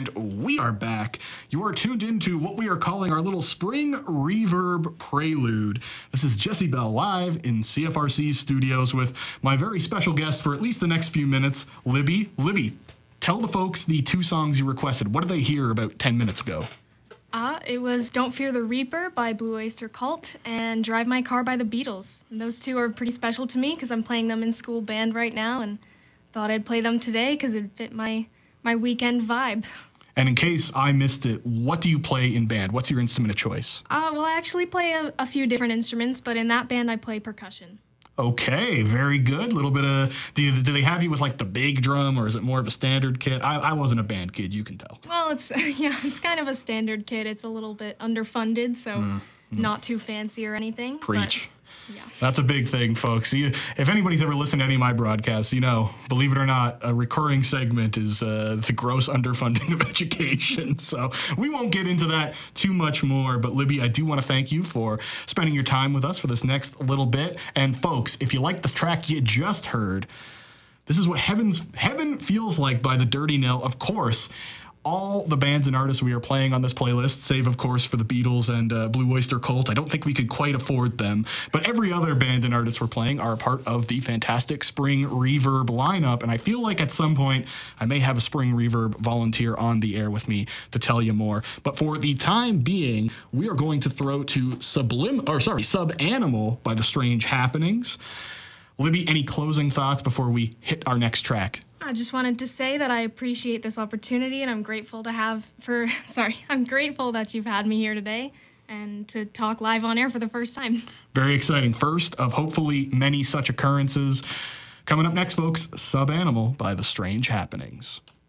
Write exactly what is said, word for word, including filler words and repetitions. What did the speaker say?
we are back. You are tuned into what we are calling our little spring reverb prelude. This is Jesse Bell live in C F R C's studios with my very special guest for at least the next few minutes, Libby. Libby, tell the folks the two songs you requested. What did they hear about ten minutes ago? Uh, it was Don't Fear the Reaper by Blue Oyster Cult and Drive My Car by the Beatles. And those two are pretty special to me because I'm playing them in school band right now and thought I'd play them today because it fit my, my weekend vibe. And in case I missed it, what do you play in band? What's your instrument of choice? Uh, well, I actually play a, a few different instruments, but in that band I play percussion. Okay, very good. A little bit of, do, you, do they have you with like the big drum or is it more of a standard kit? I, I wasn't a band kid, you can tell. Well, it's yeah, it's kind of a standard kit. It's a little bit underfunded, so mm, mm. not too fancy or anything. Preach. But, yeah. That's a big thing, folks. You, if anybody's ever listened to any of my broadcasts, you know, believe it or not, a recurring segment is uh, the gross underfunding of education. So we won't get into that too much more. But Libby, I do want to thank you for spending your time with us for this next little bit. And folks, if you like this track you just heard, this is what heaven's heaven feels like by the Dirty Nil. Of course, all the bands and artists we are playing on this playlist, save, of course, for the Beatles and uh, Blue Oyster Cult. I don't think we could quite afford them. But every other band and artist we're playing are a part of the fantastic Spring Reverb lineup. And I feel like at some point I may have a Spring Reverb volunteer on the air with me to tell you more. But for the time being, we are going to throw to Sublim, or sorry, Sub-Animal by The Strange Happenings. Libby, any closing thoughts before we hit our next track? I just wanted to say that I appreciate this opportunity and I'm grateful to have for, sorry, I'm grateful that you've had me here today and to talk live on air for the first time. Very exciting. First of hopefully many such occurrences. Coming up next, folks, Sub-Animal by The Strange Happenings.